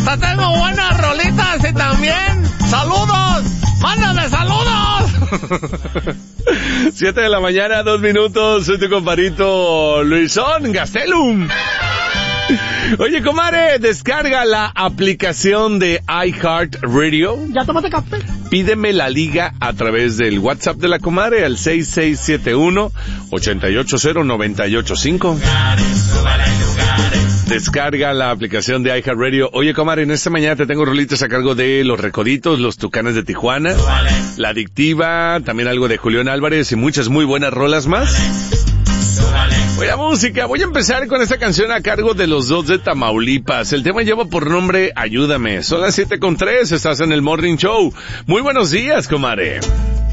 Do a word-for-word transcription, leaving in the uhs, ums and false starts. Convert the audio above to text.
Te tengo buenas rolitas y también saludos. ¡Mándame saludos! Siete de la mañana, dos minutos. Soy tu compadrito Luisón Gastelum. Oye, comadre, descarga la aplicación de iHeartRadio. ¿Ya tomaste café? Pídeme la liga a través del WhatsApp de la comadre al seis seis siete uno, ocho ocho cero, nueve ocho cinco. Descarga la aplicación de iHeartRadio. Oye, comadre, en esta mañana te tengo rolitos a cargo de Los Recoditos, Los Tucanes de Tijuana, La Adictiva, también algo de Julián Álvarez y muchas muy buenas rolas más. Voy a música, voy a empezar con esta canción a cargo de los dos de Tamaulipas. El tema lleva por nombre Ayúdame. Son las siete con tres, estás en el Morning Show. Muy buenos días, comadre.